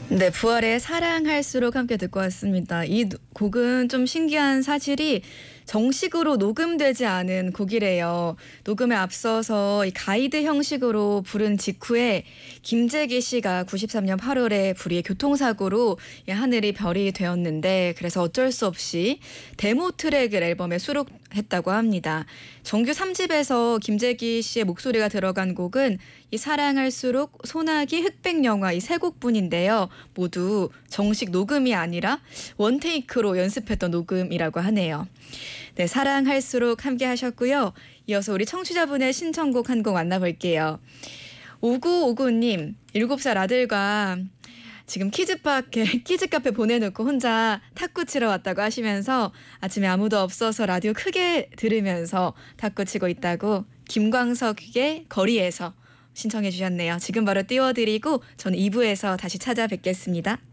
네, 부활의 사랑할수록 함께 듣고 왔습니다. 이 곡은 좀 신기한 사실이 정식으로 녹음되지 않은 곡이래요. 녹음에 앞서서 이 가이드 형식으로 부른 직후에 김재기 씨가 93년 8월에 불의의 교통사고로 이 하늘이 별이 되었는데 그래서 어쩔 수 없이 데모 트랙을 앨범에 수록했다고 합니다. 정규 3집에서 김재기 씨의 목소리가 들어간 곡은 이 사랑할수록, 소나기, 흑백영화 이 세 곡뿐인데요. 모두 정식 녹음이 아니라 원테이크로 연습했던 녹음이라고 하네요. 네, 사랑할수록 함께 하셨고요. 이어서 우리 청취자분의 신청곡 한 곡 만나볼게요. 5959님, 7살 아들과 지금 키즈카페 보내놓고 혼자 탁구 치러 왔다고 하시면서 아침에 아무도 없어서 라디오 크게 들으면서 탁구 치고 있다고 김광석의 거리에서 신청해 주셨네요. 지금 바로 띄워드리고 저는 2부에서 다시 찾아뵙겠습니다.